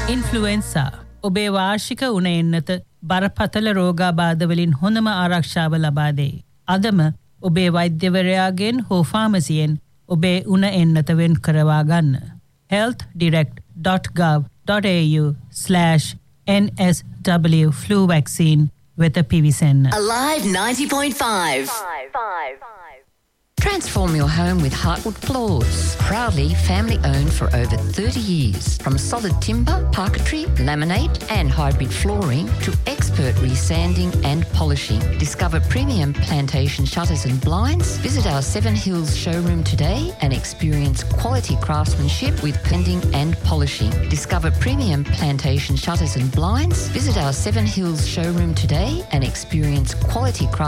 ඉන්ෆ්ලුවෙන්සා ඔබේ වාර්ෂික උණ එන්නත බරපතල රෝගාබාධ වලින් හොඳම ආරක්ෂාව ලබා දෙයි. අදම ඔබේ වෛද්‍යවරයාගෙන් හෝ ෆාමසියෙන් ඔබේ උණ එන්නත වෙන් කරවා ගන්න. healthdirect.gov.au/NSW flu vaccine වෙත පිවිසෙන්න. Alive 90.5. Transform your home with Heartwood Floors. Proudly family owned for over 30 years. From solid timber, parquetry, laminate and hybrid flooring to expert resanding and polishing. Discover premium plantation shutters and blinds. Visit our Seven Hills showroom today and experience quality craftsmanship with blending and polishing. Discover premium plantation shutters and blinds. Visit our Seven Hills showroom today and experience quality craftsmanship